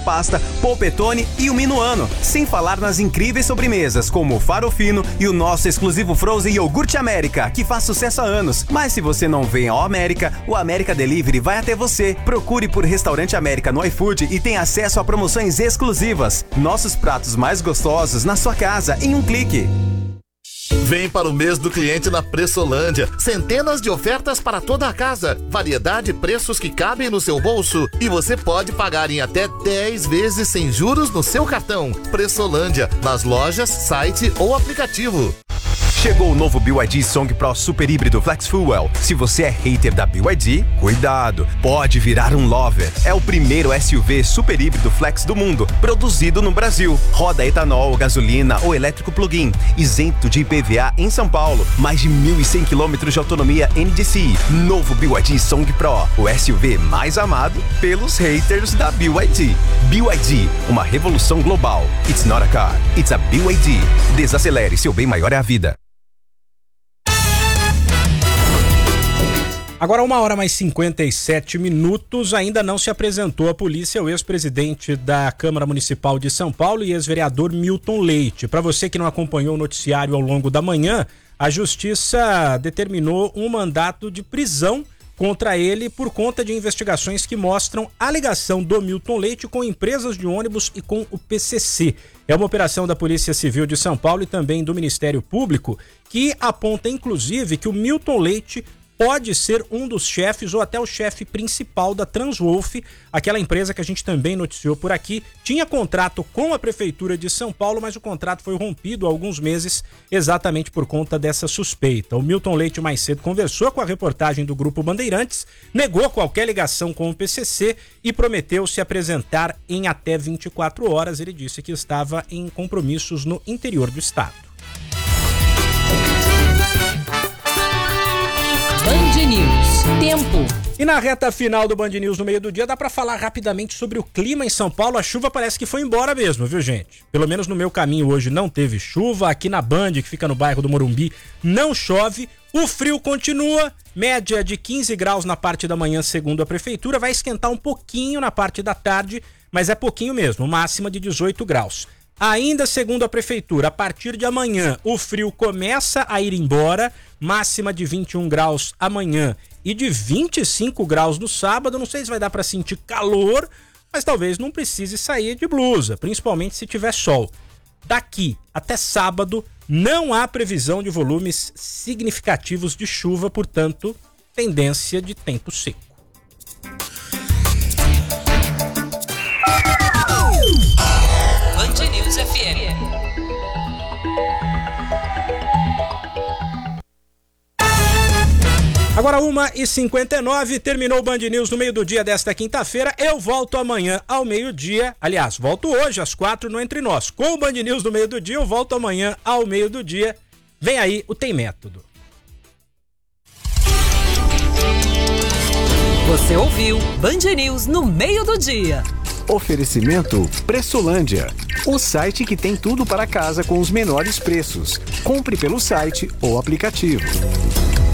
pasta, polpetone e o Minuano. Sem falar nas incríveis sobremesas, como o Farofino e o nosso exclusivo Frozen Iogurte América, que faz sucesso há anos. Mas se você não vem ao América, o América Delivery vai até você. Procure por Restaurante América no iFood e tenha acesso a promoções exclusivas. Nossos pratos mais gostosos na sua casa em um clique. Vem para o mês do cliente na Pressolândia. Centenas de ofertas para toda a casa. Variedade e preços que cabem no seu bolso. E você pode pagar em até 10 vezes sem juros no seu cartão. Pressolândia, nas lojas, site ou aplicativo. Chegou o novo BYD Song Pro Super Híbrido Flex Fuel. Se você é hater da BYD, cuidado, pode virar um lover. É o primeiro SUV super híbrido flex do mundo, produzido no Brasil. Roda etanol, gasolina ou elétrico plug-in, isento de IPVA em São Paulo. Mais de 1.100 km de autonomia NDCi. Novo BYD Song Pro, o SUV mais amado pelos haters da BYD. BYD, uma revolução global. It's not a car, it's a BYD. Desacelere, seu bem maior é a vida. Agora 1h mais 57, ainda não se apresentou à polícia o ex-presidente da Câmara Municipal de São Paulo e ex-vereador Milton Leite. Para você que não acompanhou o noticiário ao longo da manhã, a Justiça determinou um mandato de prisão contra ele por conta de investigações que mostram a ligação do Milton Leite com empresas de ônibus e com o PCC. É uma operação da Polícia Civil de São Paulo e também do Ministério Público que aponta inclusive que o Milton Leite pode ser um dos chefes ou até o chefe principal da Transwolf, aquela empresa que a gente também noticiou por aqui. Tinha contrato com a Prefeitura de São Paulo, mas o contrato foi rompido há alguns meses exatamente por conta dessa suspeita. O Milton Leite mais cedo conversou com a reportagem do Grupo Bandeirantes, negou qualquer ligação com o PCC e prometeu se apresentar em até 24 horas. Ele disse que estava em compromissos no interior do estado. Band News, tempo. E na reta final do Band News no meio do dia dá pra falar rapidamente sobre o clima em São Paulo. A chuva parece que foi embora mesmo, viu, gente? Pelo menos no meu caminho hoje não teve chuva. Aqui na Band, que fica no bairro do Morumbi, não chove. O frio continua, média de 15 graus na parte da manhã, segundo a Prefeitura. Vai esquentar um pouquinho na parte da tarde, mas é pouquinho mesmo, máxima de 18 graus. Ainda segundo a Prefeitura, a partir de amanhã o frio começa a ir embora, máxima de 21 graus amanhã e de 25 graus no sábado. Não sei se vai dar para sentir calor, mas talvez não precise sair de blusa, principalmente se tiver sol. Daqui até sábado não há previsão de volumes significativos de chuva, portanto, tendência de tempo seco. Band News FM. Agora 1h59, terminou o Band News no meio do dia desta quinta-feira. Eu volto amanhã ao meio-dia. Aliás, volto hoje às 4 no Entre Nós. Com o Band News no meio do dia, eu volto amanhã ao meio do dia. Vem aí o Tem Método. Você ouviu Band News no meio do dia. Oferecimento Pressolândia, o site que tem tudo para casa com os menores preços. Compre pelo site ou aplicativo.